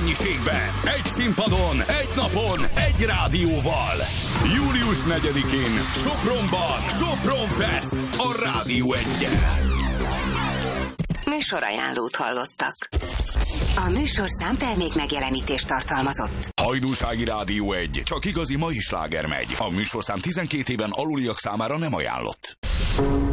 mennyiségben, egy színpadon, egy napon, egy rádióval. Július 4-én Sopronban Sopron Fest a Rádió 1-en. Műsorajánlót hallottak. A műsorszám termék megjelenítést tartalmazott. Hajdúsági Rádió 1. Csak igazi mai sláger megy. A műsorszám 12 éven aluliak számára nem ajánlott.